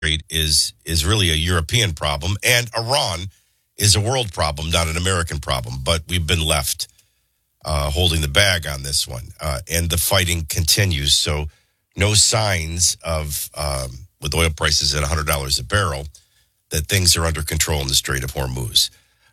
rate is really a European problem, and Iran is a world problem, not an American problem. But we've been left holding the bag on this one, and the fighting continues. So no signs of, with oil prices at $100 a barrel, that things are under control in the Strait of Hormuz.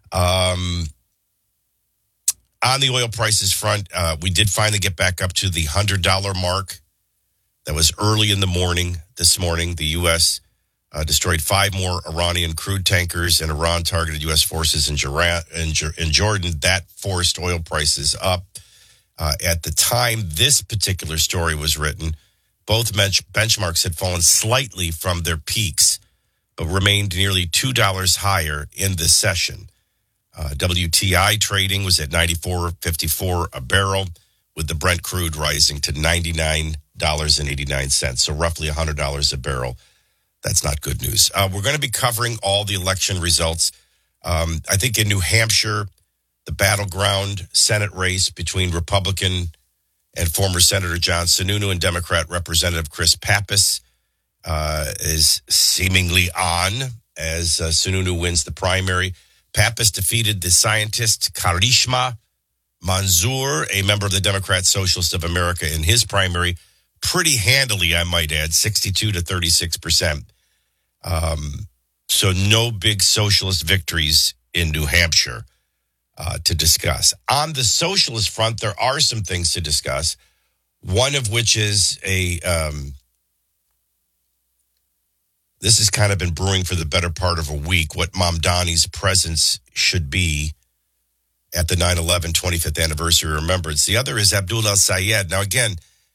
On the oil prices front, we did finally get back up to the $100 mark. That was early in the morning this morning. The U.S. Destroyed 5 more Iranian crude tankers, and Iran targeted U.S. forces in Jordan. That forced oil prices up. At the time this particular story was written, both benchmarks had fallen slightly from their peaks, but remained nearly $2 higher in this session. WTI trading was at $94.54 a barrel, with the Brent crude rising to $99.89, so roughly $100 a barrel. That's not good news. We're going to be covering all the election results. I think in New Hampshire, the battleground Senate race between Republican and former Senator John Sununu and Democrat Representative Chris Pappas is seemingly on as Sununu wins the primary. Pappas defeated the scientist Karishma Manzoor, a member of the Democrat Socialist of America, in his primary, pretty handily, I might add, 62 to 36%. So no big socialist victories in New Hampshire to discuss. On the socialist front, there are some things to discuss, one of which is this has kind of been brewing for the better part of a week, what Mamdani's presence should be at the 9/11 25th anniversary remembrance. The other is Abdul El-Sayed. Now, again,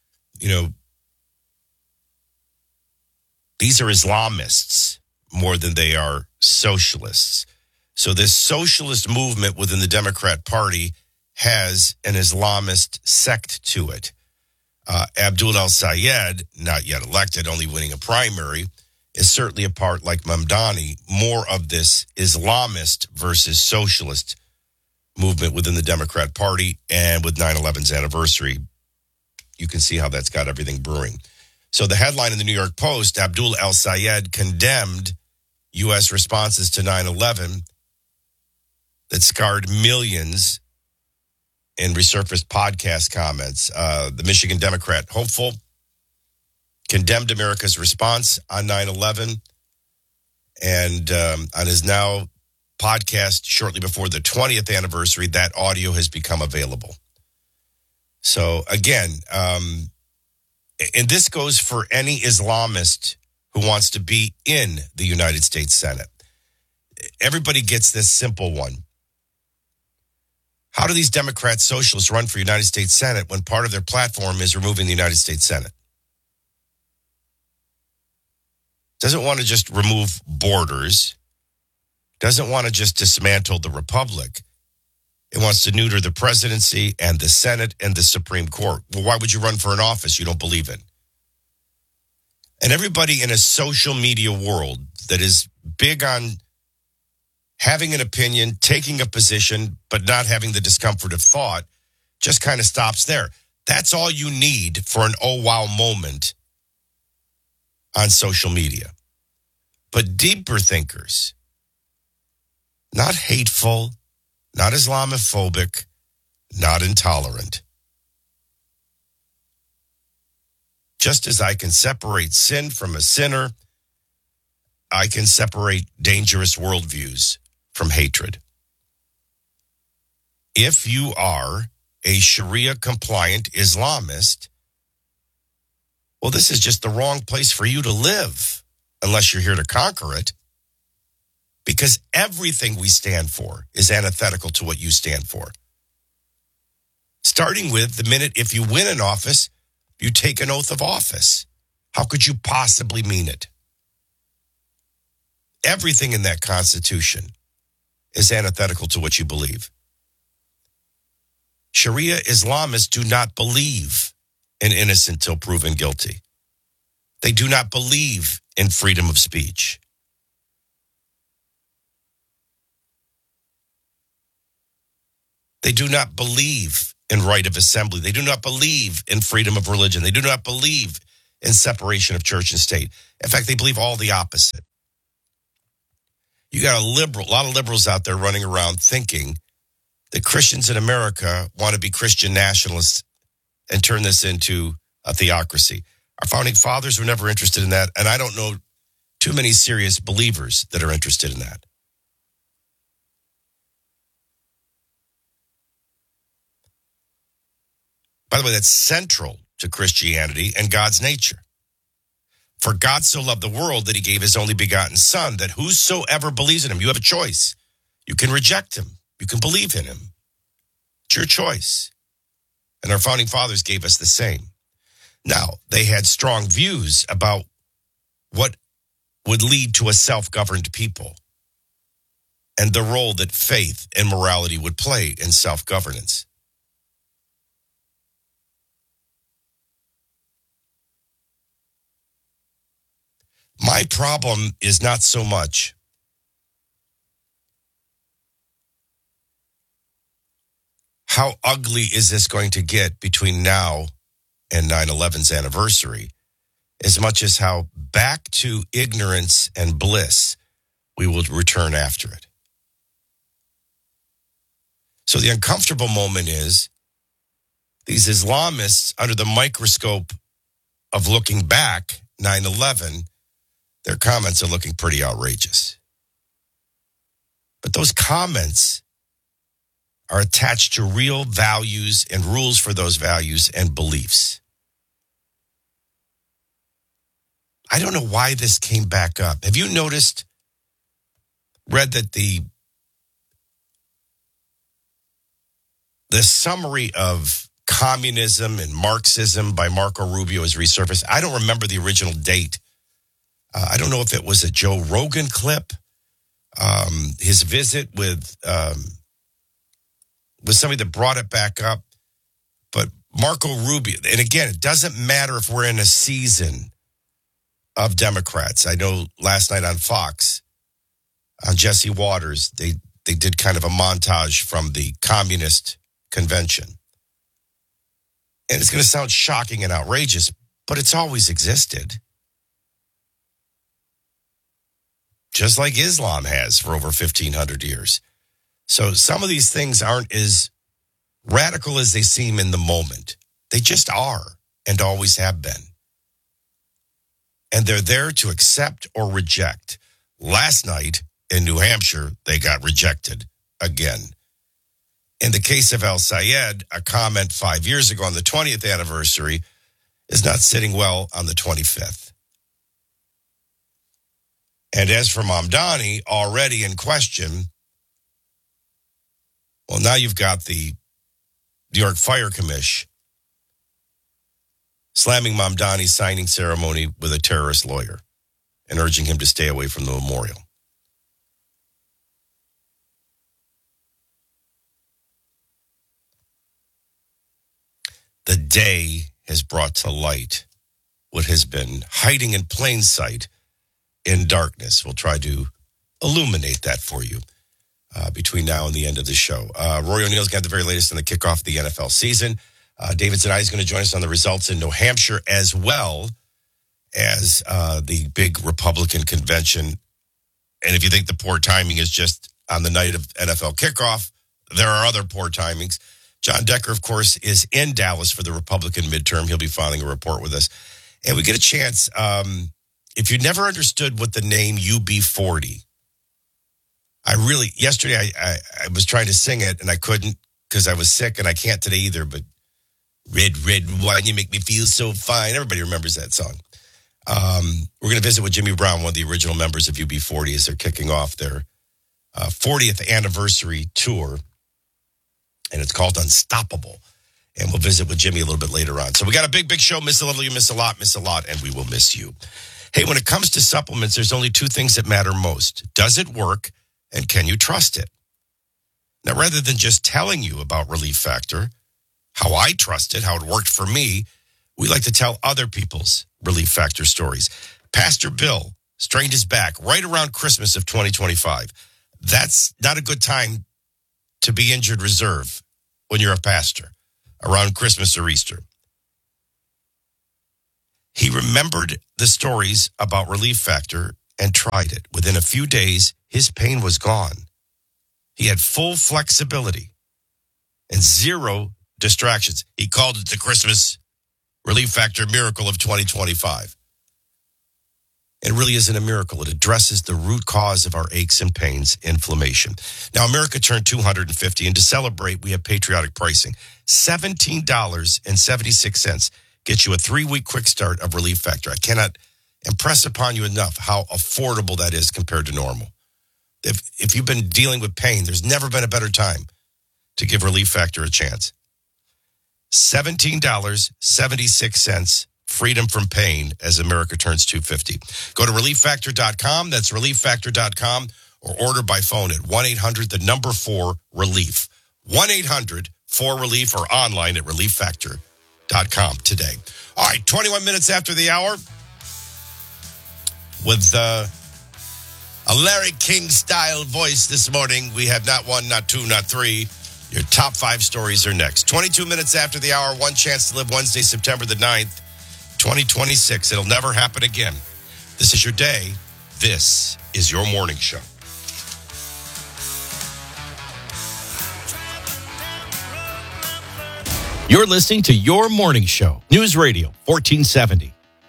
these are Islamists more than they are socialists. So this socialist movement within the Democrat Party has an Islamist sect to it. Abdul El-Sayed, not yet elected, only winning a primary, is certainly a part, like Mamdani, more of this Islamist versus socialist movement within the Democrat Party. And with 9/11's anniversary, you can see how that's got everything brewing. So the headline in the New York Post, Abdul El-Sayed condemned U.S. responses to 9/11 that scarred millions in resurfaced podcast comments. The Michigan Democrat hopeful condemned America's response on 9/11, and on his now podcast shortly before the 20th anniversary, that audio has become available. So again, and this goes for any Islamist who wants to be in the United States Senate. Everybody gets this simple one. How do these Democrat socialists run for United States Senate when part of their platform is removing the United States Senate? Doesn't want to just remove borders, doesn't want to just dismantle the republic. It wants to neuter the presidency and the Senate and the Supreme Court. Well, why would you run for an office you don't believe in? And everybody in a social media world that is big on having an opinion, taking a position, but not having the discomfort of thought, just kind of stops there. That's all you need for an oh wow moment on social media. But deeper thinkers, not hateful, not Islamophobic, not intolerant. Just as I can separate sin from a sinner, I can separate dangerous worldviews from hatred. If you are a Sharia-compliant Islamist, well, this is just the wrong place for you to live, unless you're here to conquer it. Because everything we stand for is antithetical to what you stand for. Starting with the minute if you win an office, you take an oath of office. How could you possibly mean it? Everything in that Constitution is antithetical to what you believe. Sharia Islamists do not believe in innocent till proven guilty. They do not believe in freedom of speech. They do not believe in right of assembly. They do not believe in freedom of religion. They do not believe and separation of church and state. In fact, they believe all the opposite. You got a lot of liberals out there running around thinking that Christians in America want to be Christian nationalists and turn this into a theocracy. Our founding fathers were never interested in that, and I don't know too many serious believers that are interested in that. By the way, that's central to Christianity and God's nature. For God so loved the world that he gave his only begotten son, that whosoever believes in him, you have a choice. You can reject him. You can believe in him. It's your choice. And our founding fathers gave us the same. Now, they had strong views about what would lead to a self-governed people and the role that faith and morality would play in self-governance. My problem is not so much how ugly is this going to get between now and 9/11's anniversary, as much as how back to ignorance and bliss we will return after it. So the uncomfortable moment is these Islamists, under the microscope of looking back, 9/11, their comments are looking pretty outrageous. But those comments are attached to real values and rules for those values and beliefs. I don't know why this came back up. Have you read that the summary of communism and Marxism by Marco Rubio has resurfaced? I don't remember the original date. I don't know if it was a Joe Rogan clip, his visit with somebody that brought it back up. But Marco Rubio, and again, it doesn't matter if we're in a season of Democrats. I know last night on Fox, on Jesse Waters, they did kind of a montage from the communist convention. And it's going to sound shocking and outrageous, but it's always existed. Just like Islam has for over 1,500 years. So some of these things aren't as radical as they seem in the moment. They just are and always have been. And they're there to accept or reject. Last night in New Hampshire, they got rejected again. In the case of El Sayed, a comment 5 years ago on the 20th anniversary is not sitting well on the 25th. And as for Mamdani, already in question, well, now you've got the New York Fire Commission slamming Mamdani's signing ceremony with a terrorist lawyer and urging him to stay away from the memorial. The day has brought to light what has been hiding in plain sight in darkness. We'll try to illuminate that for you between now and the end of the show. Rory O'Neill's got the very latest in the kickoff of the NFL season. David Zanai is going to join us on the results in New Hampshire, as well as the big Republican convention. And if you think the poor timing is just on the night of NFL kickoff, there are other poor timings. John Decker, of course, is in Dallas for the Republican midterm. He'll be filing a report with us. And we get a chance, if you never understood what the name UB40, yesterday I was trying to sing it and I couldn't because I was sick, and I can't today either, but Red, red wine, you make me feel so fine. Everybody remembers that song. We're going to visit with Jimmy Brown, one of the original members of UB40, as they're kicking off their 40th anniversary tour. And it's called Unstoppable. And we'll visit with Jimmy a little bit later on. So we got a big, big show. Miss a little, you miss a lot, and we will miss you. Hey, when it comes to supplements, there's only two things that matter most. Does it work, and can you trust it? Now, rather than just telling you about Relief Factor, how I trust it, how it worked for me, we like to tell other people's Relief Factor stories. Pastor Bill strained his back right around Christmas of 2025. That's not a good time to be injured reserve when you're a pastor, around Christmas or Easter. He remembered the stories about Relief Factor and tried it. Within a few days, his pain was gone. He had full flexibility and zero distractions. He called it the Christmas Relief Factor miracle of 2025. It really isn't a miracle. It addresses the root cause of our aches and pains, inflammation. Now, America turned 250, and to celebrate, we have patriotic pricing. $17.76 gets you a 3-week quick start of Relief Factor. I cannot impress upon you enough how affordable that is compared to normal. If you've been dealing with pain, there's never been a better time to give Relief Factor a chance. $17.76, freedom from pain as America turns 250. Go to ReliefFactor.com. That's ReliefFactor.com, or order by phone at 1-800-4-RELIEF. 1-800-4-RELIEF, or online at ReliefFactor.com today. All right, 21 minutes after the hour with a Larry King-style voice this morning. We have not one, not two, not three. Your top 5 stories are next. 22 minutes after the hour, one chance to live Wednesday, September the 9th, 2026. It'll never happen again. This is your day. This is your morning show. You're listening to Your Morning Show, News Radio 1470.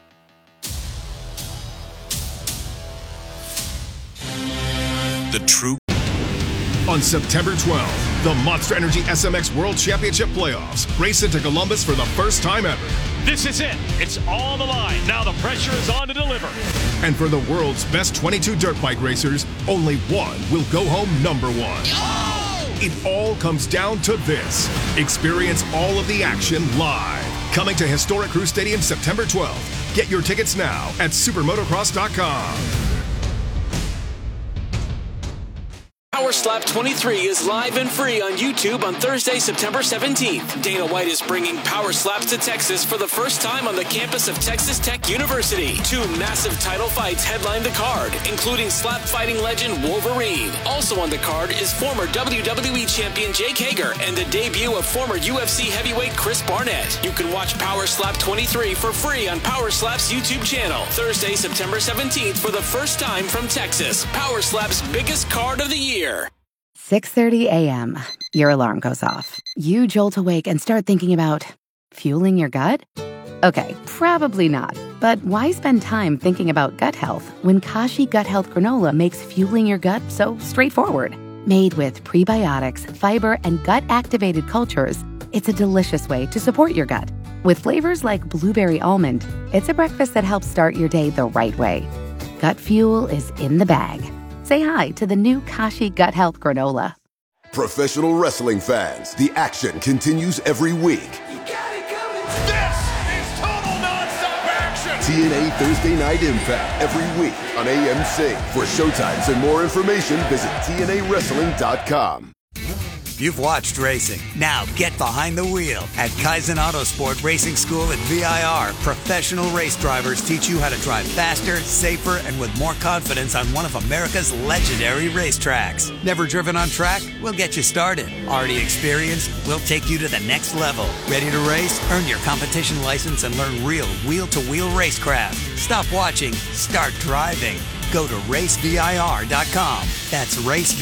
The true. On September 12th, the Monster Energy SMX World Championship Playoffs race into Columbus for the first time ever. This is it. It's all on the line. Now the pressure is on to deliver. And for the world's best 22 dirt bike racers, only one will go home number one. Oh! It all comes down to this. Experience all of the action live. Coming to Historic Crew Stadium September 12th. Get your tickets now at supermotocross.com. Power Slap 23 is live and free on YouTube on Thursday, September 17th. Dana White is bringing Power Slaps to Texas for the first time on the campus of Texas Tech University. 2 massive title fights headline the card, including slap fighting legend Wolverine. Also on the card is former WWE champion Jake Hager and the debut of former UFC heavyweight Chris Barnett. You can watch Power Slap 23 for free on Power Slap's YouTube channel. Thursday, September 17th for the first time from Texas. Power Slap's biggest card of the year. 6:30 a.m. Your alarm goes off. You jolt awake and start thinking about fueling your gut? Okay, probably not. But why spend time thinking about gut health when Kashi Gut Health Granola makes fueling your gut so straightforward? Made with prebiotics, fiber, and gut-activated cultures, it's a delicious way to support your gut. With flavors like blueberry almond, it's a breakfast that helps start your day the right way. Gut fuel is in the bag. Say hi to the new Kashi Gut Health Granola. Professional wrestling fans, the action continues every week. You got it coming. This is total nonstop action. TNA Thursday Night Impact every week on AMC. For showtimes and more information, visit TNAWrestling.com. You've watched racing. Now get behind the wheel. At Kaizen Autosport Racing School at VIR, professional race drivers teach you how to drive faster, safer, and with more confidence on one of America's legendary racetracks. Never driven on track? We'll get you started. Already experienced? We'll take you to the next level. Ready to race? Earn your competition license and learn real wheel-to-wheel racecraft. Stop watching. Start driving. Go to racevir.com. That's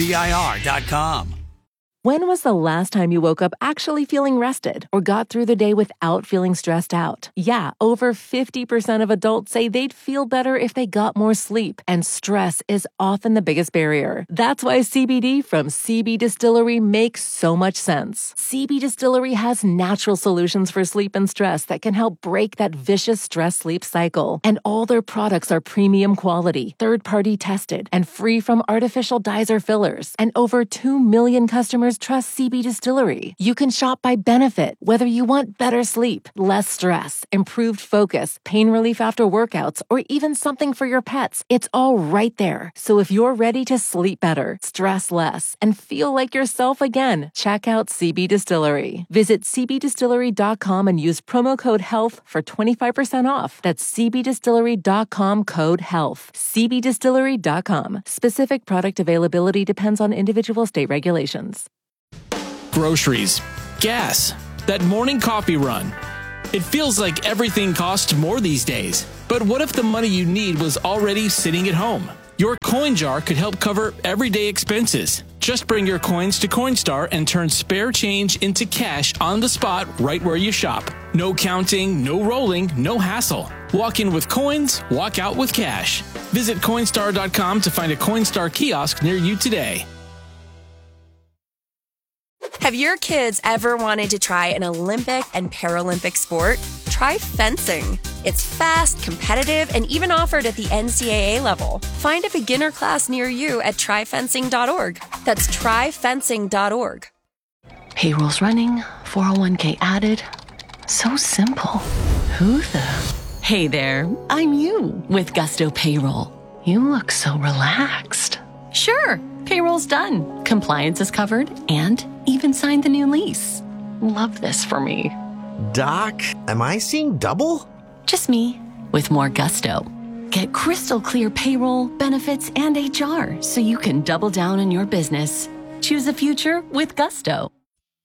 racevir.com. When was the last time you woke up actually feeling rested or got through the day without feeling stressed out? Yeah, over 50% of adults say they'd feel better if they got more sleep, and stress is often the biggest barrier. That's why CBD from CB Distillery makes so much sense. CB Distillery has natural solutions for sleep and stress that can help break that vicious stress-sleep cycle. And all their products are premium quality, third-party tested, and free from artificial dyes or fillers. And over 2 million customers trust CB Distillery. You can shop by benefit, whether you want better sleep, less stress, improved focus, pain relief after workouts, or even something for your pets. It's all right there. So if you're ready to sleep better, stress less, and feel like yourself again, check out CB Distillery. Visit cbdistillery.com and use promo code HEALTH for 25% off. That's cbdistillery.com code HEALTH. cbdistillery.com. Specific product availability depends on individual state regulations. Groceries, gas, that morning coffee run. It feels like everything costs more these days. But what if the money you need was already sitting at home? Your coin jar could help cover everyday expenses. Just bring your coins to Coinstar and turn spare change into cash on the spot right where you shop. No counting, no rolling, no hassle. Walk in with coins, walk out with cash. Visit Coinstar.com to find a Coinstar kiosk near you today. Have your kids ever wanted to try an Olympic and Paralympic sport? Try fencing. It's fast, competitive, and even offered at the NCAA level. Find a beginner class near you at tryfencing.org. That's tryfencing.org. Payroll's running, 401k added. So simple. Who the? Hey there, I'm you with Gusto Payroll. You look so relaxed. Sure, payroll's done. Compliance is covered and even signed the new lease. Love this for me. Doc, am I seeing double? Just me, with more gusto. Get crystal clear payroll, benefits, and HR so you can double down on your business. Choose a future with Gusto.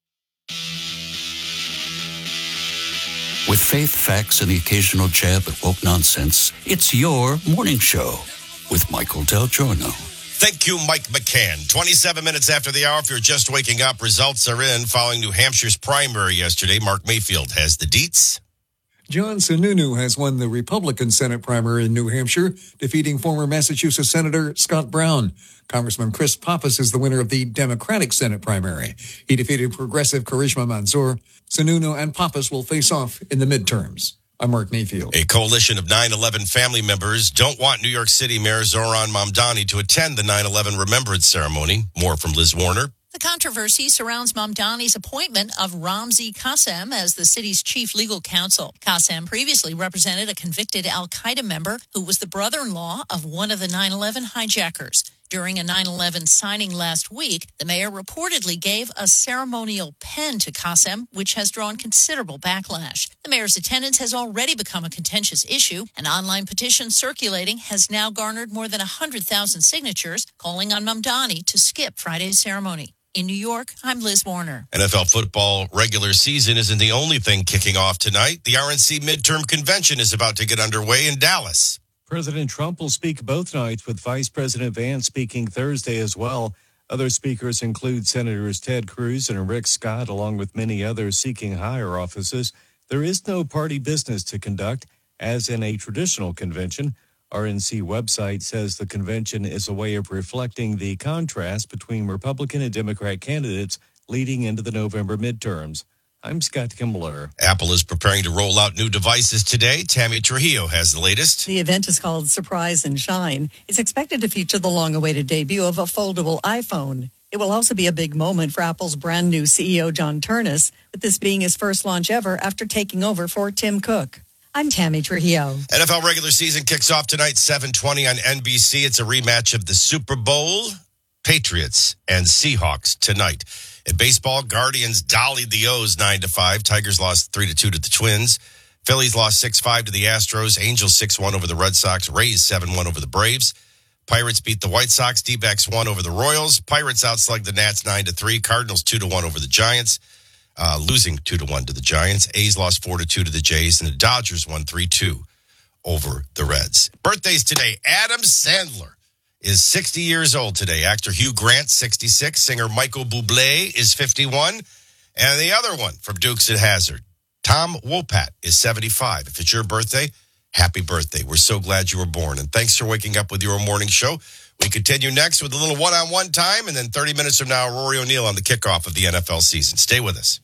With faith, facts, and the occasional jab at woke nonsense, it's your morning show with Michael Del Giorno. Thank you, Mike McCann. 27 minutes after the hour, if you're just waking up, results are in following New Hampshire's primary yesterday. Mark Mayfield has the deets. John Sununu has won the Republican Senate primary in New Hampshire, defeating former Massachusetts Senator Scott Brown. Congressman Chris Pappas is the winner of the Democratic Senate primary. He defeated progressive Karishma Mansour. Sununu and Pappas will face off in the midterms. I'm Mark Mayfield. A coalition of 9/11 family members don't want New York City Mayor Zohran Mamdani to attend the 9/11 Remembrance Ceremony. More from Liz Warner. The controversy surrounds Mamdani's appointment of Ramzi Qassem as the city's chief legal counsel. Qassem previously represented a convicted al-Qaeda member who was the brother-in-law of one of the 9/11 hijackers. During a 9/11 signing last week, the mayor reportedly gave a ceremonial pen to Qassem, which has drawn considerable backlash. The mayor's attendance has already become a contentious issue. An online petition circulating has now garnered more than 100,000 signatures, calling on Mamdani to skip Friday's ceremony. In New York, I'm Liz Warner. NFL football regular season isn't the only thing kicking off tonight. The RNC midterm convention is about to get underway in Dallas. President Trump will speak both nights, with Vice President Vance speaking Thursday as well. Other speakers include Senators Ted Cruz and Rick Scott, along with many others seeking higher offices. There is no party business to conduct, as in a traditional convention. RNC website says the convention is a way of reflecting the contrast between Republican and Democrat candidates leading into the November midterms. I'm Scott Kimbler. Apple is preparing to roll out new devices today. Tammy Trujillo has the latest. The event is called Surprise and Shine. It's expected to feature the long-awaited debut of a foldable iPhone. It will also be a big moment for Apple's brand new CEO, John Ternus, with this being his first launch ever after taking over for Tim Cook. I'm Tammy Trujillo. NFL regular season kicks off tonight, 7:20 on NBC. It's a rematch of the Super Bowl. Patriots and Seahawks tonight. In baseball, Guardians dollied the O's 9-5. Tigers lost 3-2 to the Twins. Phillies lost 6-5 to the Astros. Angels 6-1 over the Red Sox. Rays 7-1 over the Braves. Pirates beat the White Sox. D-backs 1 over the Royals. Pirates outslugged the Nats 9-3. Cardinals 2-1 over the Giants, losing 2-1 to the Giants. A's lost 4-2 to the Jays, and the Dodgers won 3-2 over the Reds. Birthdays today. Adam Sandler is 60 years old today. Actor Hugh Grant, 66. Singer Michael Bublé is 51. And the other one from Dukes of Hazzard, Tom Wopat, is 75. If it's your birthday, happy birthday. We're so glad you were born. And thanks for waking up with your morning show. We continue next with a little one-on-one time, and then 30 minutes from now, Rory O'Neill on the kickoff of the NFL season. Stay with us.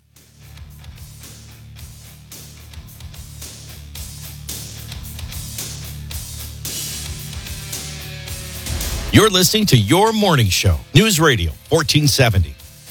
You're listening to Your Morning Show, News Radio 1470.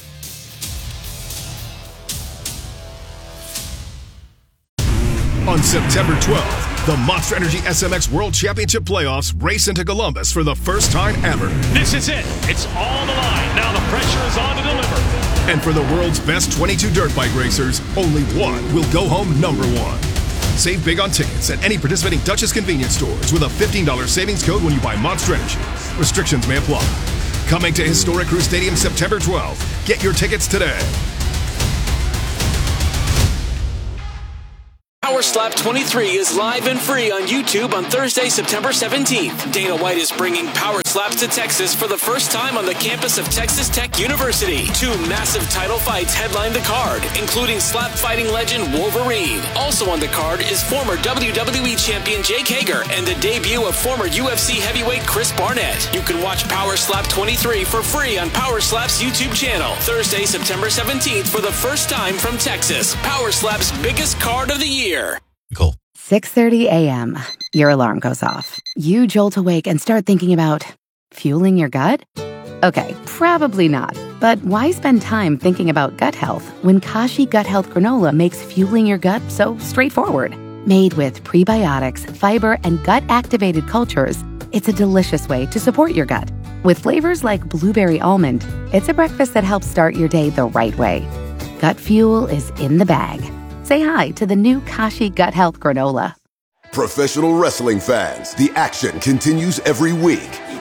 On September 12th, the Monster Energy SMX World Championship Playoffs race into Columbus for the first time ever. This is it. It's all the line. Now the pressure is on to deliver. And for the world's best 22 dirt bike racers, only one will go home number one. Save big on tickets at any participating Duchess convenience stores with a $15 savings code when you buy Monster Energy. Restrictions may apply. Coming to Historic Crew Stadium September 12th. Get your tickets today. Power Slap 23 is live and free on YouTube on Thursday, September 17th. Dana White is bringing Power Slaps to Texas for the first time on the campus of Texas Tech University. 2 massive title fights headline the card, including slap fighting legend Wolverine. Also on the card is former WWE champion Jake Hager and the debut of former UFC heavyweight Chris Barnett. You can watch Power Slap 23 for free on Power Slap's YouTube channel. Thursday, September 17th for the first time from Texas. Power Slap's biggest card of the year. Cool. 6:30 a.m. Your alarm goes off. You jolt awake and start thinking about fueling your gut? Okay, probably not. But why spend time thinking about gut health when Kashi Gut Health Granola makes fueling your gut so straightforward? Made with prebiotics, fiber, and gut-activated cultures, it's a delicious way to support your gut. With flavors like blueberry almond, it's a breakfast that helps start your day the right way. Gut fuel is in the bag. Say hi to the new Kashi Gut Health Granola. Professional wrestling fans, the action continues every week.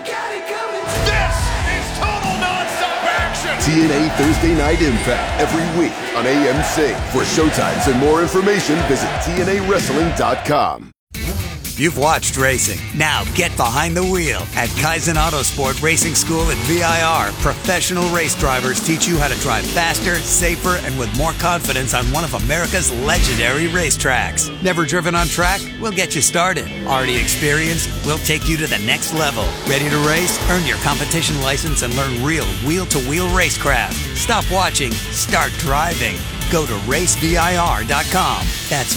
This is total nonstop action. TNA Thursday Night Impact every week on AMC. For showtimes and more information, visit TNAWrestling.com. You've watched racing. Now get behind the wheel. At Kaizen Autosport Racing School at VIR, professional race drivers teach you how to drive faster, safer, and with more confidence on one of America's legendary racetracks. Never driven on track? We'll get you started. Already experienced? We'll take you to the next level. Ready to race? Earn your competition license and learn real wheel-to-wheel racecraft. Stop watching. Start driving. Go to racevir.com. That's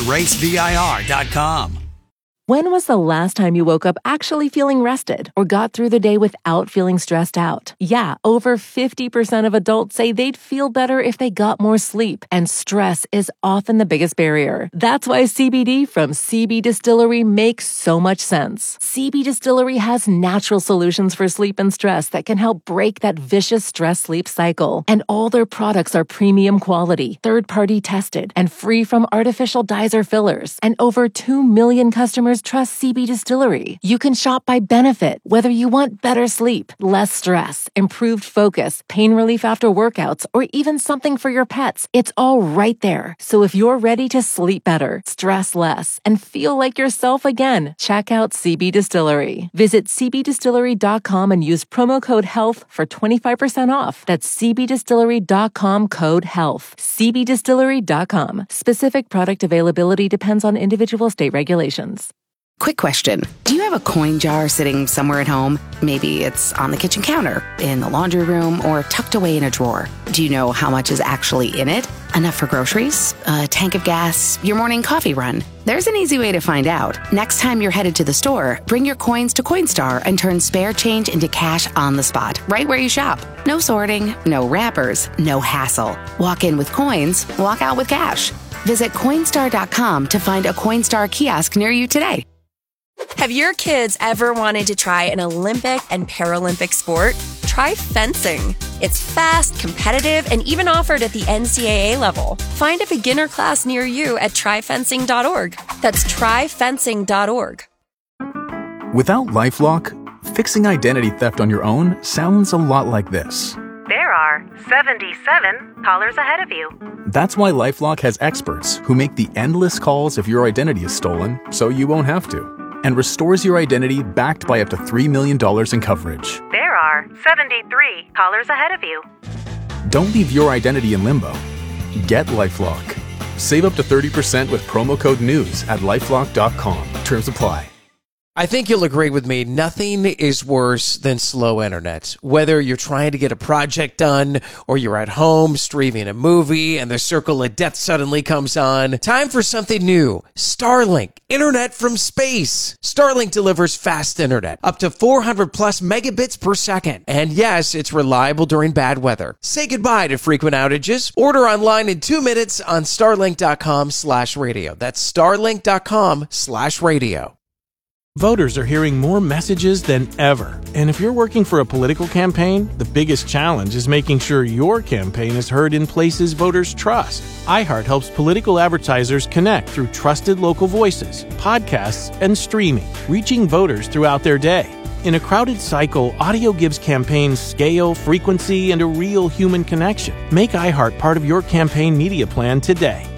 racevir.com. When was the last time you woke up actually feeling rested or got through the day without feeling stressed out? Yeah, over 50% of adults say they'd feel better if they got more sleep, and stress is often the biggest barrier. That's why CBD from CB Distillery makes so much sense. CB Distillery has natural solutions for sleep and stress that can help break that vicious stress-sleep cycle. And all their products are premium quality, third-party tested, and free from artificial dyes or fillers. And over 2 million customers trust CB Distillery. You can shop by benefit, whether you want better sleep, less stress, improved focus, pain relief after workouts, or even something for your pets. It's all right there. So if you're ready to sleep better, stress less, and feel like yourself again, check out CB Distillery. Visit cbdistillery.com and use promo code HEALTH for 25% off. That's cbdistillery.com code HEALTH. cbdistillery.com. Specific product availability depends on individual state regulations. Quick question. Do you have a coin jar sitting somewhere at home? Maybe it's on the kitchen counter, in the laundry room, or tucked away in a drawer. Do you know how much is actually in it? Enough for groceries, a tank of gas, your morning coffee run? There's an easy way to find out. Next time you're headed to the store, bring your coins to Coinstar and turn spare change into cash on the spot, right where you shop. No sorting, no wrappers, no hassle. Walk in with coins, walk out with cash. Visit Coinstar.com to find a Coinstar kiosk near you today. Have your kids ever wanted to try an Olympic and Paralympic sport? Try fencing. It's fast, competitive, and even offered at the NCAA level. Find a beginner class near you at tryfencing.org. That's tryfencing.org. Without LifeLock, fixing identity theft on your own sounds a lot like this. There are 77 callers ahead of you. That's why LifeLock has experts who make the endless calls if your identity is stolen, so you won't have to, and restores your identity backed by up to $3 million in coverage. There are 73 callers ahead of you. Don't leave your identity in limbo. Get LifeLock. Save up to 30% with promo code NEWS at LifeLock.com. Terms apply. I think you'll agree with me, nothing is worse than slow internet. Whether you're trying to get a project done or you're at home streaming a movie and the circle of death suddenly comes on, time for something new. Starlink, internet from space. Starlink delivers fast internet, up to 400 plus megabits per second. And yes, it's reliable during bad weather. Say goodbye to frequent outages. Order online in 2 minutes on starlink.com/radio. That's starlink.com/radio. Voters are hearing more messages than ever. And if you're working for a political campaign, the biggest challenge is making sure your campaign is heard in places voters trust. iHeart helps political advertisers connect through trusted local voices, podcasts, and streaming, reaching voters throughout their day. In a crowded cycle, audio gives campaigns scale, frequency, and a real human connection. Make iHeart part of your campaign media plan today.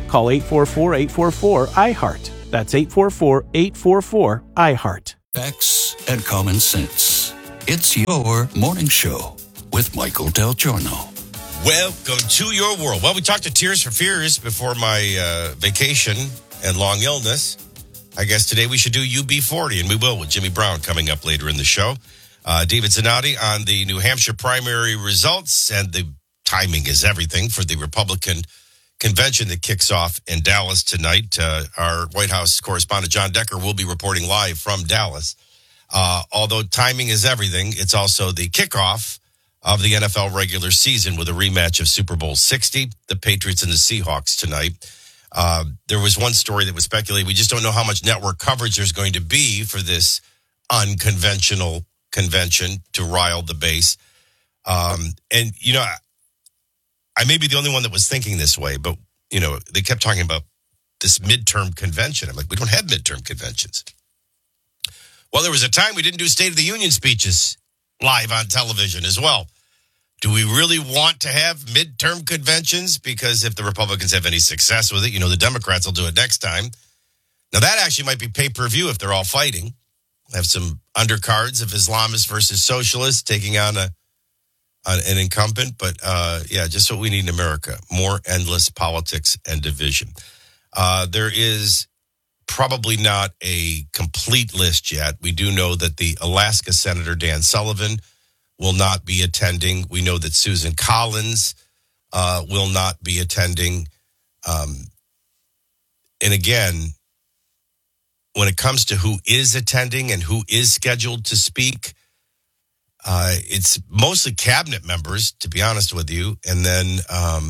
Call 844-844-IHEART. That's 844-844-IHEART. Facts and common sense. It's your morning show with Michael Del Giorno. Welcome to your world. Well, we talked to Tears for Fears before my vacation and long illness. I guess today we should do UB40, and we will with Jimmy Brown coming up later in the show. David Zanotti on the New Hampshire primary results, and the timing is everything for the Republican convention that kicks off in Dallas tonight. Our White House correspondent John Decker will be reporting live from Dallas. Although timing is everything, it's also the kickoff of the NFL regular season with a rematch of Super Bowl 60, the Patriots and the Seahawks tonight. There was one story that was speculated. We just don't know how much network coverage there's going to be for this unconventional convention to rile the base. And, you know, I may be the only one that was thinking this way, but, you know, they kept talking about this midterm convention. I'm like, we don't have midterm conventions. Well, there was a time we didn't do State of the Union speeches live on television as well. Do we really want to have midterm conventions? Because if the Republicans have any success with it, you know, the Democrats will do it next time. Now, that actually might be pay-per-view if they're all fighting. Have some undercards of Islamists versus socialists taking on an incumbent. But, yeah, just what we need in America. More endless politics and division. There is probably not a complete list yet. We do know that the Alaska Senator Dan Sullivan will not be attending. We know that Susan Collins will not be attending. And again, when it comes to who is attending and who is scheduled to speak, it's mostly cabinet members, to be honest with you. And then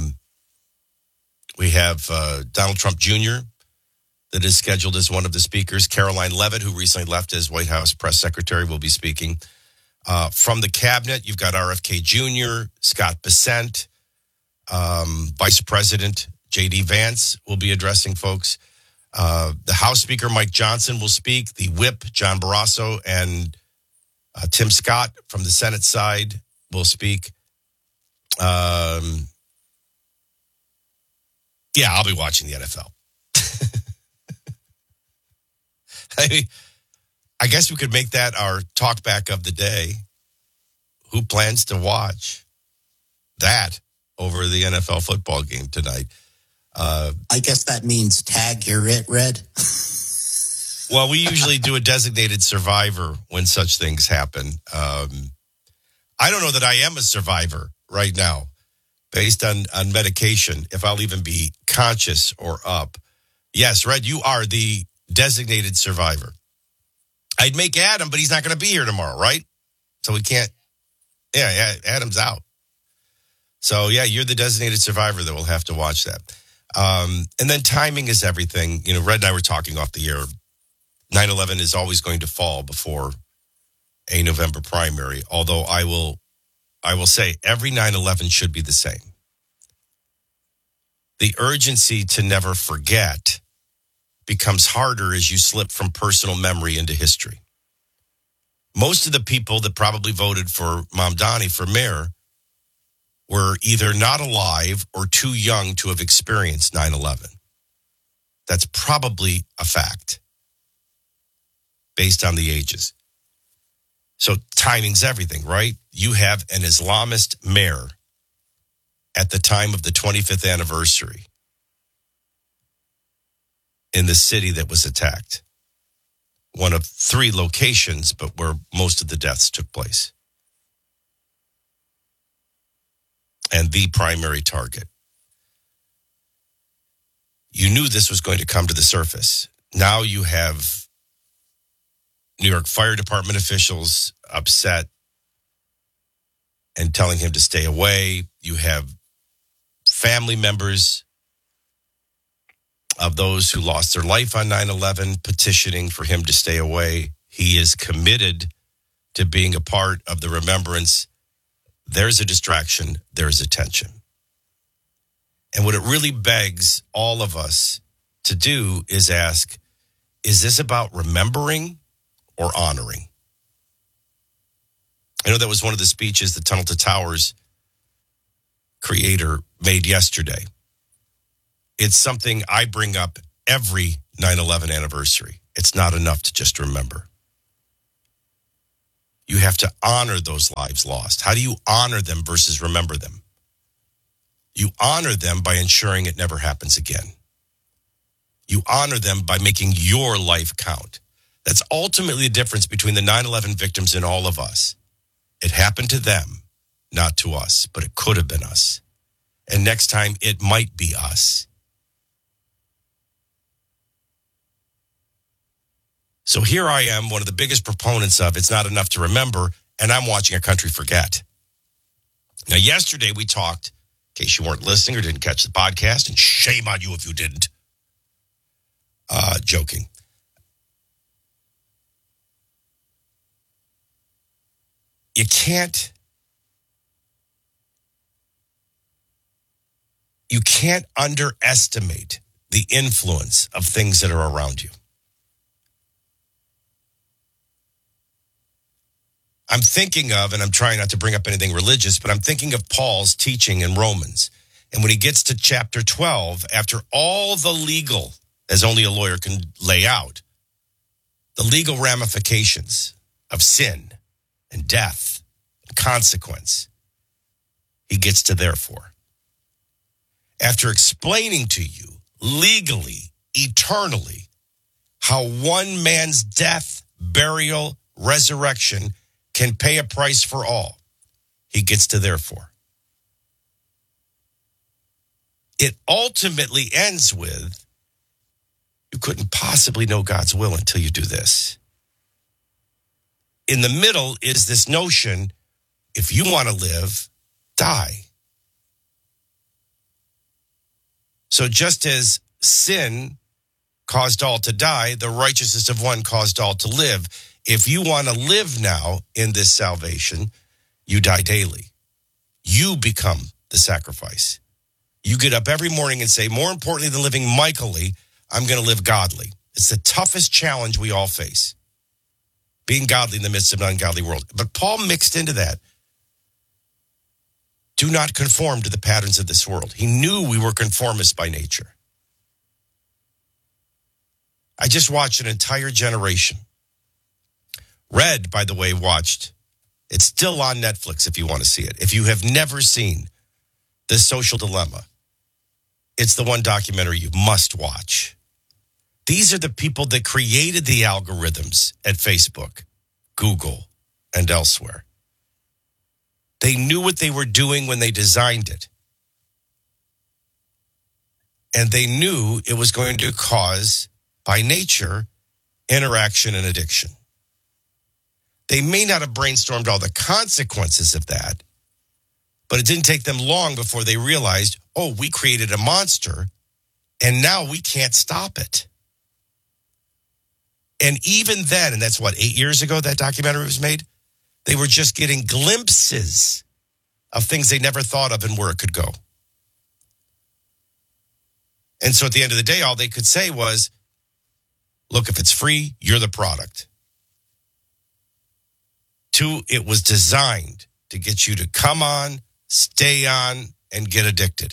we have Donald Trump Jr., that is scheduled as one of the speakers. Caroline Leavitt, who recently left as White House press secretary, will be speaking. From the cabinet, you've got RFK Jr., Scott Bessent, Vice President J.D. Vance will be addressing folks. The House Speaker, Mike Johnson, will speak. The Whip, John Barrasso, and Tim Scott from the Senate side will speak. Yeah, I'll be watching the NFL. I guess we could make that our talk back of the day. Who plans to watch that over the NFL football game tonight? I guess that means tag you're it, Red. Well, we usually do a designated survivor when such things happen. I don't know that I am a survivor right now based on medication, if I'll even be conscious or up. Yes, Red, you are the designated survivor. I'd make Adam, but he's not going to be here tomorrow, right? So we can't. Yeah, Adam's out. So, yeah, you're the designated survivor that will have to watch that. And then timing is everything. You know, Red and I were talking off the air. 9/11 is always going to fall before a November primary, although I will say every 9/11 should be the same. The urgency to never forget becomes harder as you slip from personal memory into history. Most of the people that probably voted for Mamdani for mayor were either not alive or too young to have experienced 9/11. That's probably a fact based on the ages. So timing's everything, right? You have an Islamist mayor at the time of the 25th anniversary in the city that was attacked. One of 3 locations, but where most of the deaths took place. And the primary target. You knew this was going to come to the surface. Now you have New York Fire Department officials upset and telling him to stay away. You have family members of those who lost their life on 9/11 petitioning for him to stay away. He is committed to being a part of the remembrance. There's a distraction. There's attention. And what it really begs all of us to do is ask, is this about remembering or honoring? I know that was one of the speeches the Tunnel to Towers creator made yesterday. It's something I bring up every 9/11 anniversary. It's not enough to just remember. You have to honor those lives lost. How do you honor them versus remember them? You honor them by ensuring it never happens again. You honor them by making your life count. That's ultimately the difference between the 9/11 victims and all of us. It happened to them, not to us, but it could have been us. And next time, it might be us. So here I am, one of the biggest proponents of it's not enough to remember, and I'm watching a country forget. Now, yesterday we talked, in case you weren't listening or didn't catch the podcast, and shame on you if you didn't. Joking. You can't underestimate the influence of things that are around you. I'm thinking of, and I'm trying not to bring up anything religious, but I'm thinking of Paul's teaching in Romans. And when he gets to chapter 12, after all the legal, as only a lawyer can lay out, the legal ramifications of sin and death and consequence, he gets to therefore. After explaining to you legally, eternally, how one man's death, burial, resurrection can pay a price for all, he gets to therefore. It ultimately ends with, you couldn't possibly know God's will until you do this. In the middle is this notion, if you want to live, die. So just as sin caused all to die, the righteousness of one caused all to live. If you want to live now in this salvation, you die daily. You become the sacrifice. You get up every morning and say, more importantly than living Michaelly, I'm going to live godly. It's the toughest challenge we all face. Being godly in the midst of an ungodly world. But Paul mixed into that. Do not conform to the patterns of this world. He knew we were conformists by nature. I just watched an entire generation. Red, by the way, watched. It's still on Netflix if you want to see it. If you have never seen The Social Dilemma, it's the one documentary you must watch. These are the people that created the algorithms at Facebook, Google, and elsewhere. They knew what they were doing when they designed it. And they knew it was going to cause, by nature, interaction and addiction. They may not have brainstormed all the consequences of that, but it didn't take them long before they realized, oh, we created a monster, and now we can't stop it. And even then, and that's 8 years ago that documentary was made, they were just getting glimpses of things they never thought of and where it could go. And so at the end of the day, all they could say was, look, if it's free, you're the product. 2, it was designed to get you to come on, stay on, and get addicted.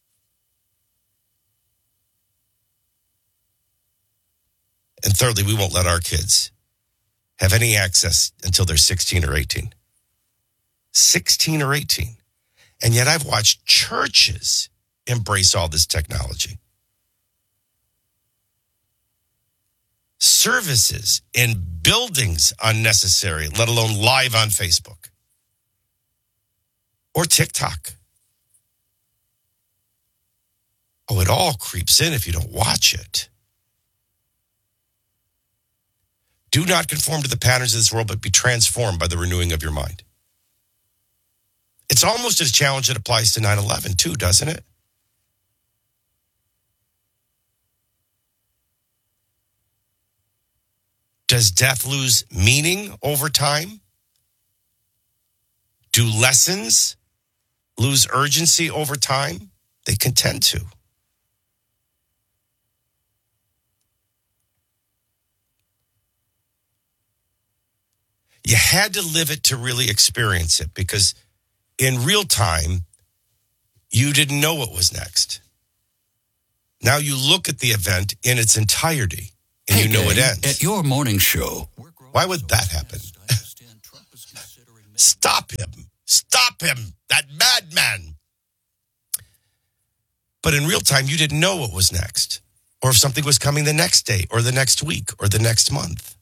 And thirdly, we won't let our kids have any access until they're 16 or 18. 16 or 18. And yet I've watched churches embrace all this technology. Services in buildings unnecessary, let alone live on Facebook or TikTok. Oh, it all creeps in if you don't watch it. Do not conform to the patterns of this world, but be transformed by the renewing of your mind. It's almost a challenge that applies to 9/11 too, doesn't it? Does death lose meaning over time? Do lessons lose urgency over time? They can tend to. You had to live it to really experience it, because in real time, you didn't know what was next. Now you look at the event in its entirety, and you know it ends. At your morning show. Why would that happen? Stop him. Stop him. That madman. But in real time, you didn't know what was next, or if something was coming the next day, or the next week, or the next month.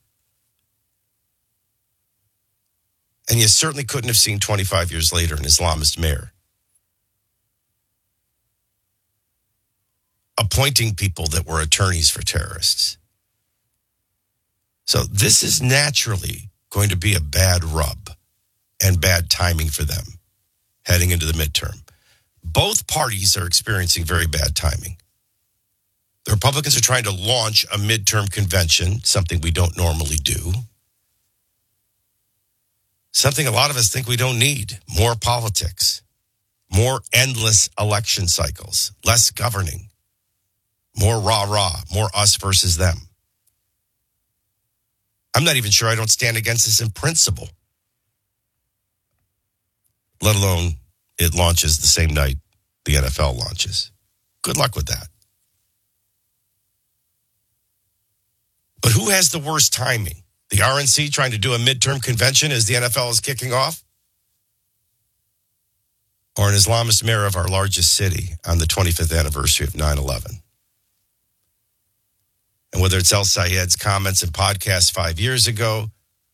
And you certainly couldn't have seen 25 years later an Islamist mayor appointing people that were attorneys for terrorists. So this is naturally going to be a bad rub and bad timing for them heading into the midterm. Both parties are experiencing very bad timing. The Republicans are trying to launch a midterm convention, something we don't normally do. Something a lot of us think we don't need. More politics, more endless election cycles, less governing, more rah-rah, more us versus them. I'm not even sure I don't stand against this in principle, let alone it launches the same night the NFL launches. Good luck with that. But who has the worst timing? The RNC trying to do a midterm convention as the NFL is kicking off? Or an Islamist mayor of our largest city on the 25th anniversary of 9/11? And whether it's El Sayed's comments and podcasts 5 years ago,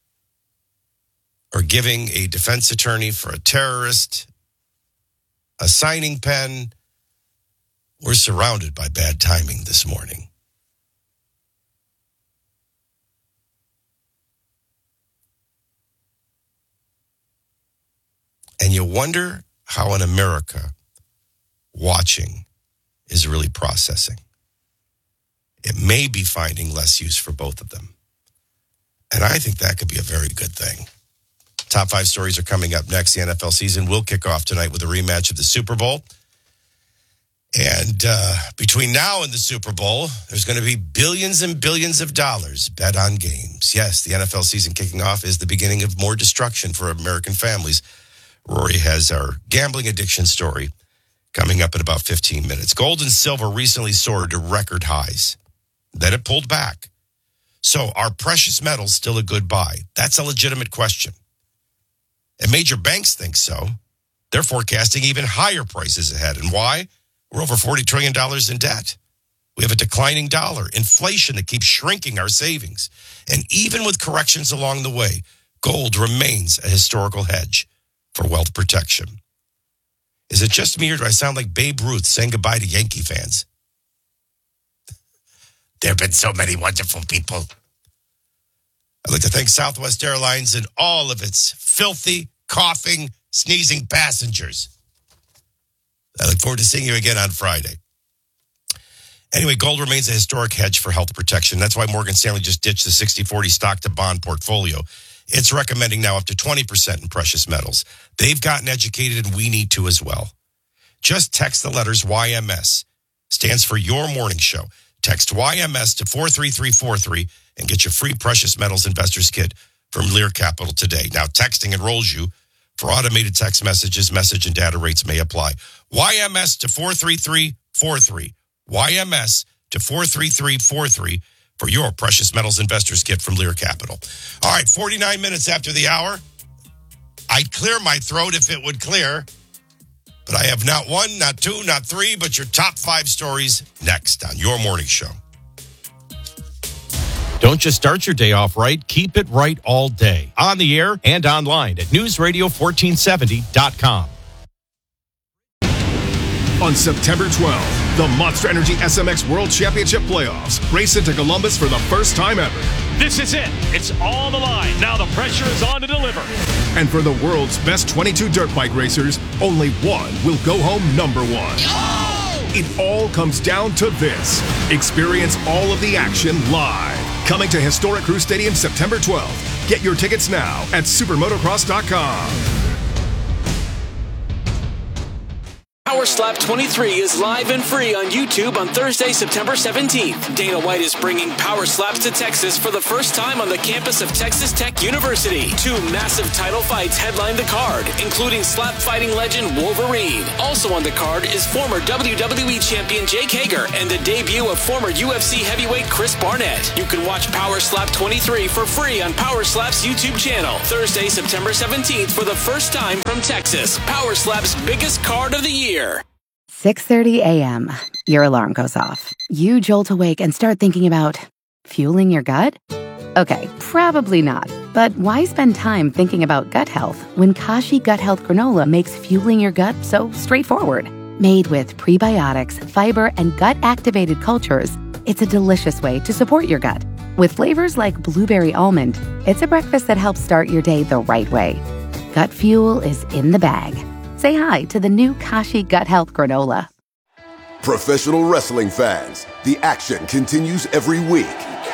or giving a defense attorney for a terrorist a signing pen, we're surrounded by bad timing this morning. And you wonder how in America watching is really processing. It may be finding less use for both of them. And I think that could be a very good thing. Top 5 stories are coming up next. The NFL season will kick off tonight with a rematch of the Super Bowl. And between now and the Super Bowl, there's going to be billions and billions of dollars bet on games. Yes, the NFL season kicking off is the beginning of more destruction for American families. Rory has our gambling addiction story coming up in about 15 minutes. Gold and silver recently soared to record highs. Then it pulled back. So are precious metals still a good buy? That's a legitimate question. And major banks think so. They're forecasting even higher prices ahead. And why? We're over $40 trillion in debt. We have a declining dollar, inflation that keeps shrinking our savings. And even with corrections along the way, gold remains a historical hedge for wealth protection. Is it just me, or do I sound like Babe Ruth saying goodbye to Yankee fans? There have been so many wonderful people. I'd like to thank Southwest Airlines and all of its filthy, coughing, sneezing passengers. I look forward to seeing you again on Friday. Anyway, gold remains a historic hedge for health protection. That's why Morgan Stanley just ditched the 60-40 stock to bond portfolio. It's recommending now up to 20% in precious metals. They've gotten educated, and we need to as well. Just text the letters YMS. Stands for Your Morning Show. Text YMS to 43343 and get your free precious metals investors kit from Lear Capital today. Now, texting enrolls you for automated text messages. Message and data rates may apply. YMS to 43343. YMS to 43343 for your precious metals investors kit from Lear Capital. All right, 49 minutes after the hour. I'd clear my throat if it would clear. But I have not one, not two, not three, but your top 5 stories next on Your Morning Show. Don't just start your day off right, keep it right all day. On the air and online at newsradio1470.com. On September 12th, the Monster Energy SMX World Championship Playoffs race into Columbus for the first time ever. This is it. It's all on the line. Now the pressure is on to deliver. And for the world's best 22 dirt bike racers, only one will go home number 1. Oh! It all comes down to this. Experience all of the action live. Coming to Historic Crew Stadium September 12th. Get your tickets now at supermotocross.com. Power Slap 23 is live and free on YouTube on Thursday, September 17th. Dana White is bringing Power Slaps to Texas for the first time on the campus of Texas Tech University. 2 massive title fights headline the card, including slap fighting legend Wolverine. Also on the card is former WWE champion Jake Hager and the debut of former UFC heavyweight Chris Barnett. You can watch Power Slap 23 for free on Power Slap's YouTube channel. Thursday, September 17th for the first time from Texas. Power Slap's biggest card of the year. 6:30 a.m. Your alarm goes off. You jolt awake and start thinking about fueling your gut? Okay, probably not. But why spend time thinking about gut health when Kashi Gut Health Granola makes fueling your gut so straightforward? Made with prebiotics, fiber, and gut-activated cultures, it's a delicious way to support your gut. With flavors like blueberry almond, it's a breakfast that helps start your day the right way. Gut fuel is in the bag. Say hi to the new Kashi Gut Health Granola. Professional wrestling fans, the action continues every week.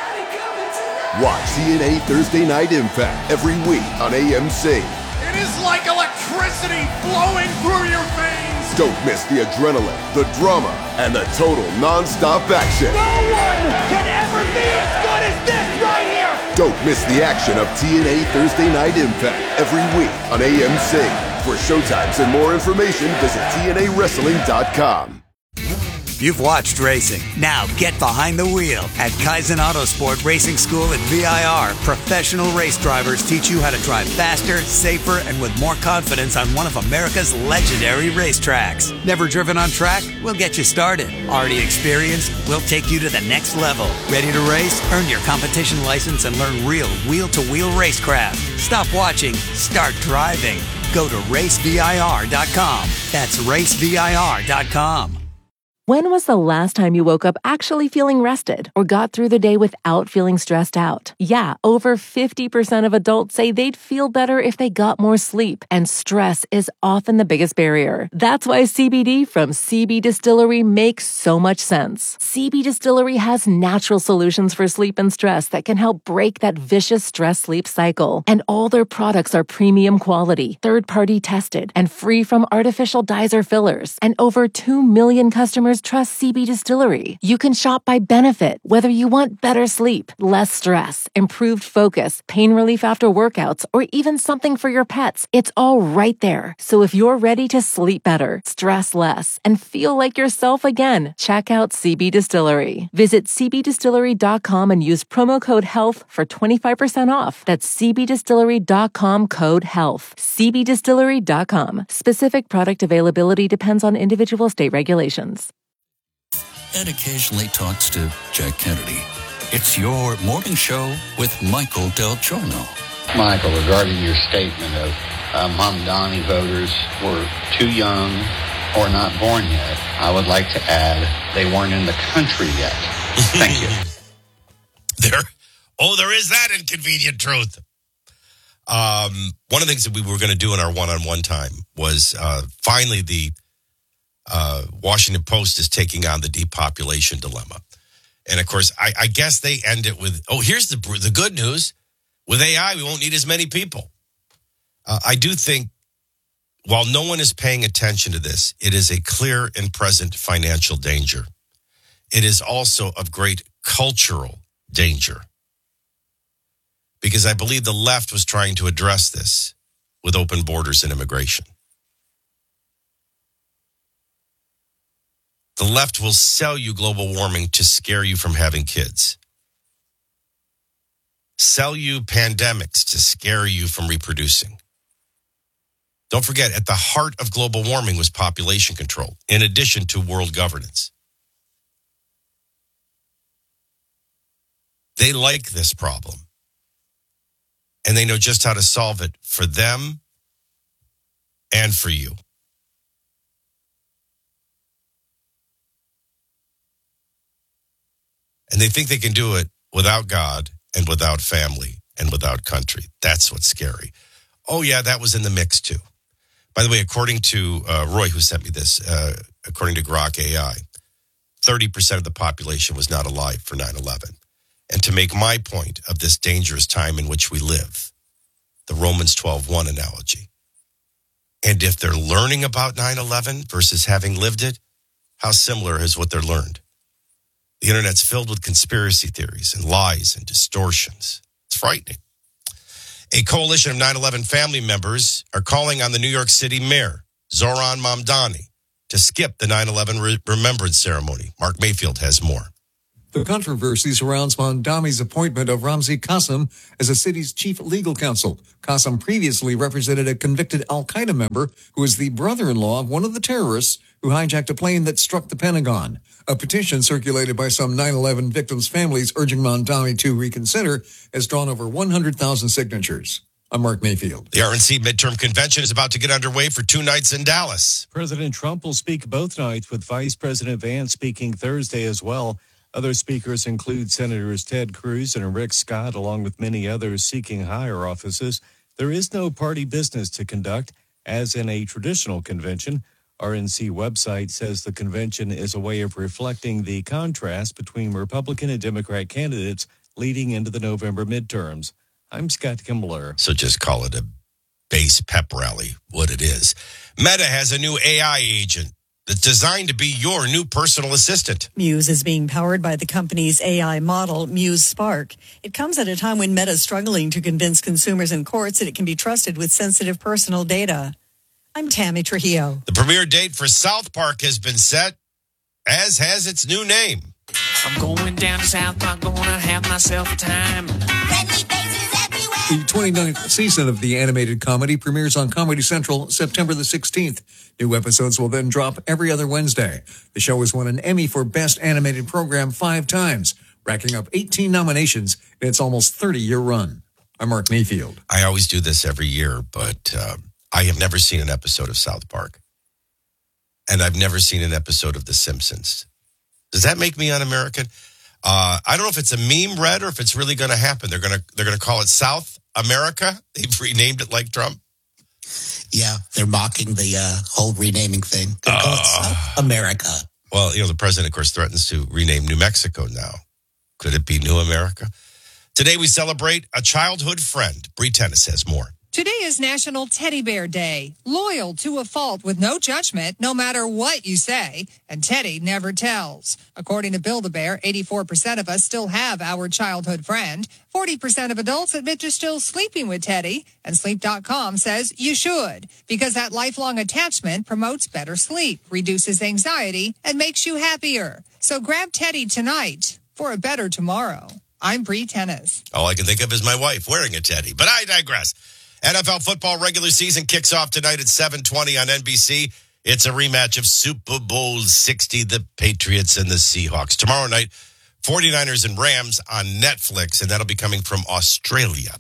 Watch TNA Thursday Night Impact every week on AMC. It is like electricity flowing through your veins. Don't miss the adrenaline, the drama, and the total non-stop action. No one can ever be as good as this right here. Don't miss the action of TNA Thursday Night Impact every week on AMC. For showtimes and more information, visit TNAWrestling.com. You've watched racing. Now get behind the wheel. At Kaizen Autosport Racing School at VIR, professional race drivers teach you how to drive faster, safer, and with more confidence on one of America's legendary racetracks. Never driven on track? We'll get you started. Already experienced? We'll take you to the next level. Ready to race? Earn your competition license and learn real wheel-to-wheel racecraft. Stop watching. Start driving. Go to racevir.com. That's racevir.com. When was the last time you woke up actually feeling rested or got through the day without feeling stressed out? Yeah, over 50% of adults say they'd feel better if they got more sleep, and stress is often the biggest barrier. That's why CBD from CB Distillery makes so much sense. CB Distillery has natural solutions for sleep and stress that can help break that vicious stress-sleep cycle. And all their products are premium quality, third-party tested, and free from artificial dyes or fillers. And over 2 million customers trust CB Distillery. You can shop by benefit, whether you want better sleep, less stress, improved focus, pain relief after workouts, or even something for your pets. It's all right there. So if you're ready to sleep better, stress less, and feel like yourself again, check out CB Distillery. Visit cbdistillery.com and use promo code HEALTH for 25% off. That's cbdistillery.com code HEALTH. cbdistillery.com. Specific product availability depends on individual state regulations. And occasionally talks to Jack Kennedy. It's your morning show with Michael Del Giorno. Michael, regarding your statement of Mamdani voters were too young or not born yet, I would like to add they weren't in the country yet. Thank you. There is that inconvenient truth. One of the things that we were going to do in our one-on-one time was finally the Washington Post is taking on the depopulation dilemma. And, of course, I guess they end it with, here's the good news. With AI, we won't need as many people. I do think, while no one is paying attention to this, it is a clear and present financial danger. It is also of great cultural danger. Because I believe the left was trying to address this with open borders and immigration. The left will sell you global warming to scare you from having kids. Sell you pandemics to scare you from reproducing. Don't forget, at the heart of global warming was population control, in addition to world governance. They like this problem. And they know just how to solve it for them and for you. And they think they can do it without God and without family and without country. That's what's scary. Oh, yeah, that was in the mix, too. By the way, according to Roy, who sent me this, according to Grok AI, 30% of the population was not alive for 9/11. And to make my point of this dangerous time in which we live, the Romans 12:1 analogy. And if they're learning about 9/11 versus having lived it, how similar is what they're learned? The internet's filled with conspiracy theories and lies and distortions. It's frightening. A coalition of 9/11 family members are calling on the New York City mayor, Zohran Mamdani, to skip the 9/11 remembrance ceremony. Mark Mayfield has more. The controversy surrounds Mamdani's appointment of Ramzi Qasim as the city's chief legal counsel. Qasim previously represented a convicted al-Qaeda member who is the brother-in-law of one of the terrorists who hijacked a plane that struck the Pentagon. A petition circulated by some 9/11 victims' families urging Mamdani to reconsider has drawn over 100,000 signatures. I'm Mark Mayfield. The RNC midterm convention is about to get underway for 2 nights in Dallas. President Trump will speak both nights, with Vice President Vance speaking Thursday as well. Other speakers include Senators Ted Cruz and Rick Scott, along with many others seeking higher offices. There is no party business to conduct, as in a traditional convention. RNC website says the convention is a way of reflecting the contrast between Republican and Democrat candidates leading into the November midterms. I'm Scott Kimbler. So just call it a base pep rally, what it is. Meta has a new AI agent that's designed to be your new personal assistant. Muse is being powered by the company's AI model, Muse Spark. It comes at a time when Meta is struggling to convince consumers and courts that it can be trusted with sensitive personal data. I'm Tammy Trujillo. The premiere date for South Park has been set, as has its new name. I'm going down to South Park, gonna have myself a time. The 29th season of the animated comedy premieres on Comedy Central September the 16th. New episodes will then drop every other Wednesday. The show has won an Emmy for Best Animated Program 5 times, racking up 18 nominations in its almost 30-year run. I'm Mark Mayfield. I always do this every year, but I have never seen an episode of South Park. And I've never seen an episode of The Simpsons. Does that make me un-American? I don't know if it's a meme, Red, or if it's really going to happen. They're going to call it South America. They've renamed it like Trump. Yeah, they're mocking the whole renaming thing. They call it South America. Well, the president, of course, threatens to rename New Mexico now. Could it be New America? Today we celebrate a childhood friend. Bree Tennis has more. Today is National Teddy Bear Day. Loyal to a fault with no judgment, no matter what you say. And Teddy never tells. According to Build-A-Bear, 84% of us still have our childhood friend. 40% of adults admit to still sleeping with Teddy. And Sleep.com says you should, because that lifelong attachment promotes better sleep, reduces anxiety, and makes you happier. So grab Teddy tonight for a better tomorrow. I'm Bree Tennis. All I can think of is my wife wearing a teddy, but I digress. NFL football regular season kicks off tonight at 7:20 on NBC. It's a rematch of Super Bowl 60, the Patriots and the Seahawks. Tomorrow night, 49ers and Rams on Netflix, and that'll be coming from Australia.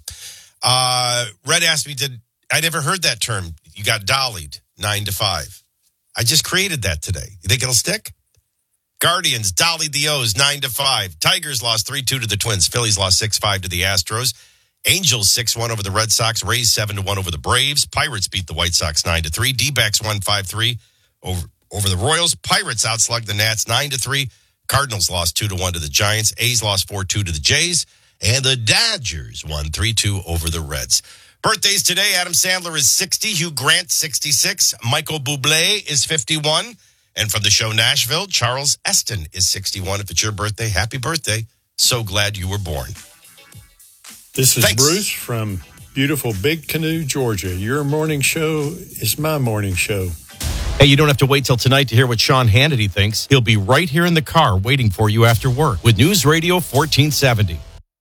Red asked me, I never heard that term. You got dollied, 9 to 5. I just created that today. You think it'll stick? Guardians dollied the O's 9 to 5. Tigers lost 3-2 to the Twins. Phillies lost 6-5 to the Astros. Angels 6-1 over the Red Sox. Rays 7-1 over the Braves. Pirates beat the White Sox 9-3. D-backs won 5-3 over the Royals. Pirates outslugged the Nats 9-3. Cardinals lost 2-1 to the Giants. A's lost 4-2 to the Jays. And the Dodgers won 3-2 over the Reds. Birthdays today, Adam Sandler is 60. Hugh Grant, 66. Michael Bublé is 51. And from the show Nashville, Charles Esten is 61. If it's your birthday, happy birthday. So glad you were born. This is Bruce from beautiful Big Canoe, Georgia. Your morning show is my morning show. Hey, you don't have to wait till tonight to hear what Sean Hannity thinks. He'll be right here in the car waiting for you after work with News Radio 1470.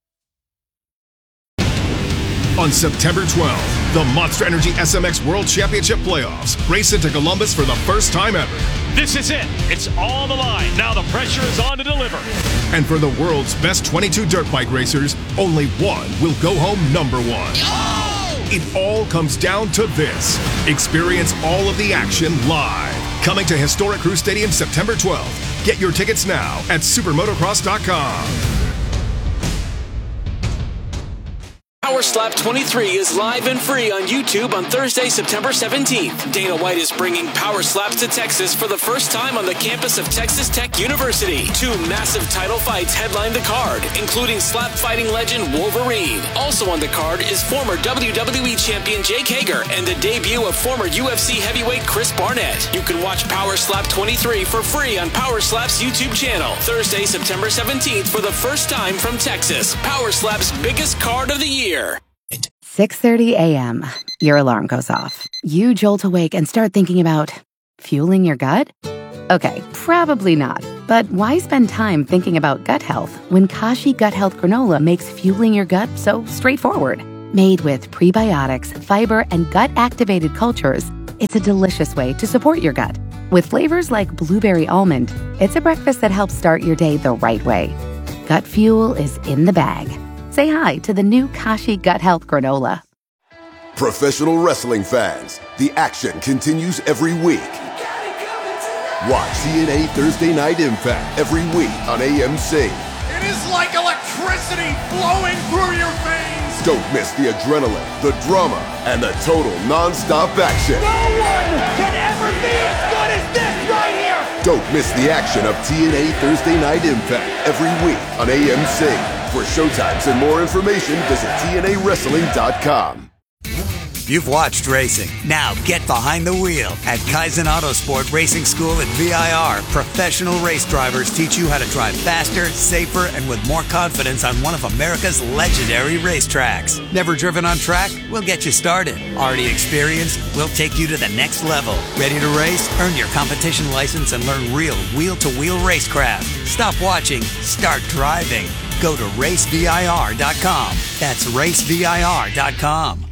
On September 12th, the Monster Energy SMX World Championship Playoffs race into Columbus for the first time ever. This is it. It's all the line. Now the pressure is on to deliver. And for the world's best 22 dirt bike racers, only one will go home number one. Oh! It all comes down to this. Experience all of the action live. Coming to Historic Crew Stadium September 12th. Get your tickets now at supermotocross.com. Power Slap 23 is live and free on YouTube on Thursday, September 17th. Dana White is bringing Power Slaps to Texas for the first time on the campus of Texas Tech University. 2 massive title fights headline the card, including slap fighting legend Wolverine. Also on the card is former WWE champion Jake Hager and the debut of former UFC heavyweight Chris Barnett. You can watch Power Slap 23 for free on Power Slap's YouTube channel. Thursday, September 17th for the first time from Texas. Power Slap's biggest card of the year. 6:30 a.m. Your alarm goes off. You jolt awake and start thinking about fueling your gut? Okay, probably not. But why spend time thinking about gut health when Kashi Gut Health Granola makes fueling your gut so straightforward? Made with prebiotics, fiber, and gut-activated cultures, it's a delicious way to support your gut. With flavors like blueberry almond, it's a breakfast that helps start your day the right way. Gut fuel is in the bag. Say hi to the new Kashi Gut Health Granola. Professional wrestling fans, the action continues every week. Watch TNA Thursday Night Impact every week on AMC. It is like electricity flowing through your veins. Don't miss the adrenaline, the drama, and the total non-stop action. No one can ever be as good as this right here. Don't miss the action of TNA Thursday Night Impact every week on AMC. For showtimes and more information, visit TNAWrestling.com. You've watched racing. Now get behind the wheel. At Kaizen Autosport Racing School at VIR, professional race drivers teach you how to drive faster, safer, and with more confidence on one of America's legendary racetracks. Never driven on track? We'll get you started. Already experienced? We'll take you to the next level. Ready to race? Earn your competition license and learn real wheel-to-wheel racecraft. Stop watching. Start driving. Go to racevir.com. That's racevir.com.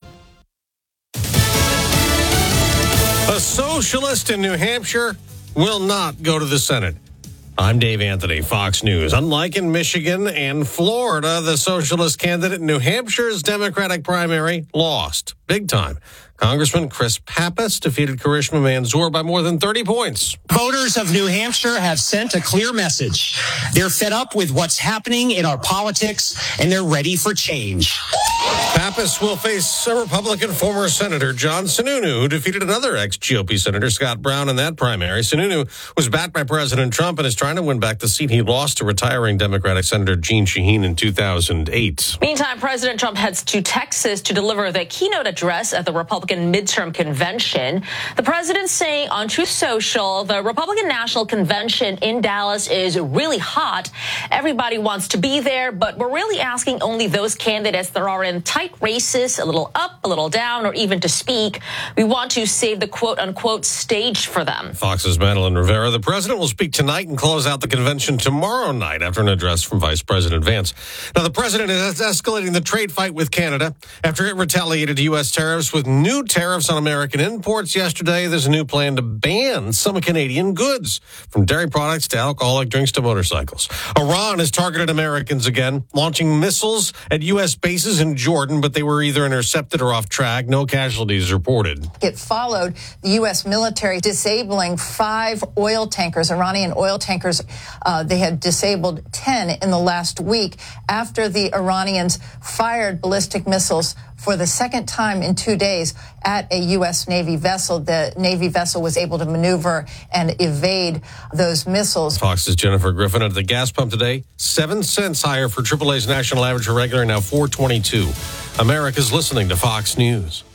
A socialist in New Hampshire will not go to the Senate. I'm Dave Anthony, Fox News. Unlike in Michigan and Florida, the socialist candidate in New Hampshire's Democratic primary lost big time. Congressman Chris Pappas defeated Karishma Manzoor by more than 30 points. Voters of New Hampshire have sent a clear message. They're fed up with what's happening in our politics, and they're ready for change. Pappas will face a Republican former Senator John Sununu, who defeated another ex-GOP Senator Scott Brown in that primary. Sununu was backed by President Trump and is trying to win back the seat he lost to retiring Democratic Senator Jeanne Shaheen in 2008. Meantime, President Trump heads to Texas to deliver the keynote address at the Republican midterm convention. The president saying on Truth Social, the Republican National Convention in Dallas is really hot. Everybody wants to be there, but we're really asking only those candidates that are in tight races, a little up, a little down, or even to speak. We want to save the quote-unquote stage for them. Fox's Madeline Rivera. The president will speak tonight and close out the convention tomorrow night after an address from Vice President Vance. Now, the president is escalating the trade fight with Canada after it retaliated to U.S. tariffs with new tariffs on American imports yesterday. There's a new plan to ban some Canadian goods, from dairy products to alcoholic drinks to motorcycles. Iran has targeted Americans again, launching missiles at U.S. bases in Jordan, but they were either intercepted or off track. No casualties reported. It followed the U.S. military disabling 5 oil tankers, Iranian oil tankers. They had disabled 10 in the last week after the Iranians fired ballistic missiles for the second time in 2 days at a U.S. Navy vessel. The Navy vessel was able to maneuver and evade those missiles. Fox's Jennifer Griffin at the gas pump today. 7 cents higher for AAA's national average for regular, now $4.22. America's listening to Fox News.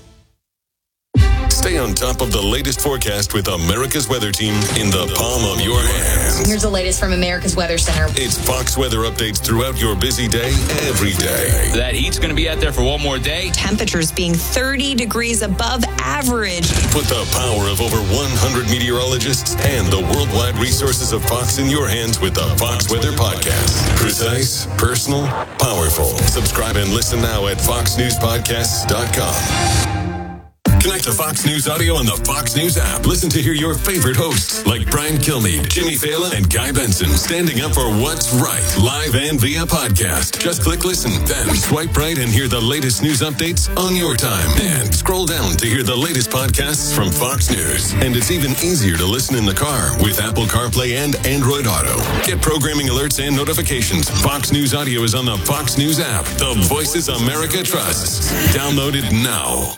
Stay on top of the latest forecast with America's Weather Team in the palm of your hands. Here's the latest from America's Weather Center. It's Fox weather updates throughout your busy day, every day. That heat's going to be out there for one more day. Temperatures being 30 degrees above average. Put the power of over 100 meteorologists and the worldwide resources of Fox in your hands with the Fox Weather Podcast. Precise, personal, powerful. Subscribe and listen now at foxnewspodcasts.com. Connect to Fox News Audio on the Fox News app. Listen to hear your favorite hosts like Brian Kilmeade, Jimmy Fallon, and Guy Benson standing up for what's right, live and via podcast. Just click listen, then swipe right and hear the latest news updates on your time. And scroll down to hear the latest podcasts from Fox News. And it's even easier to listen in the car with Apple CarPlay and Android Auto. Get programming alerts and notifications. Fox News Audio is on the Fox News app. The voices America trusts. Download it now.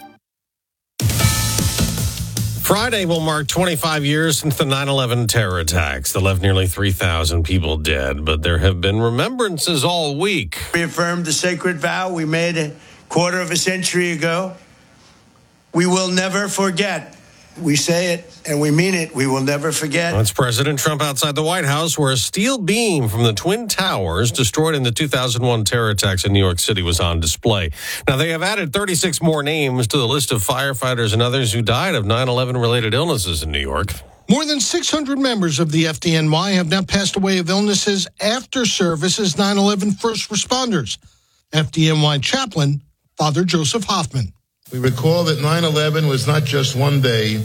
Friday will mark 25 years since the 9/11 terror attacks that left nearly 3,000 people dead, but there have been remembrances all week. Reaffirmed the sacred vow we made a quarter of a century ago. We will never forget. We say it and we mean it. We will never forget. That's President Trump outside the White House, where a steel beam from the Twin Towers destroyed in the 2001 terror attacks in New York City was on display. Now, they have added 36 more names to the list of firefighters and others who died of 9/11-related illnesses in New York. More than 600 members of the FDNY have now passed away of illnesses after service as 9/11 first responders. FDNY chaplain, Father Joseph Hoffman. We recall that 9/11 was not just one day,